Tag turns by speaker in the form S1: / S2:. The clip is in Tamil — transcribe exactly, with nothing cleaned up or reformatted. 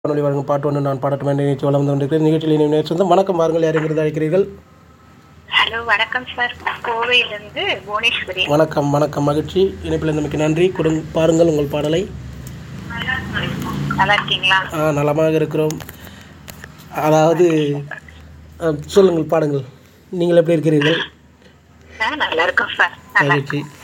S1: வானொலி வழங்கும் பாட்டு ஒன்று நான் பாடட்டும் என்ற நிகழ்ச்சி வளர்ந்து கொண்டிருக்கிறேன். நிகழ்ச்சியில் இணைய சொந்தம் வணக்கம். வாருங்கள், யாருங்கிறது அழைக்கிறீர்கள்?
S2: ஹலோ, வணக்கம் சார். கோவையிலிருந்து புவனேஸ்வரி.
S1: வணக்கம் வணக்கம் மகிழ்ச்சி. இணைப்பில் இருந்தமைக்கு நன்றி. கொடுங் பாருங்கள் உங்கள் பாடலை.
S2: நல்லா இருக்கீங்களா?
S1: ஆ நலமாக இருக்கிறோம். அதாவது சொல்லுங்கள், பாடுங்கள். நீங்கள் எப்படி இருக்கிறீர்கள்?
S2: நல்லா இருக்கோம் சார். நல்லா
S1: மகிழ்ச்சி.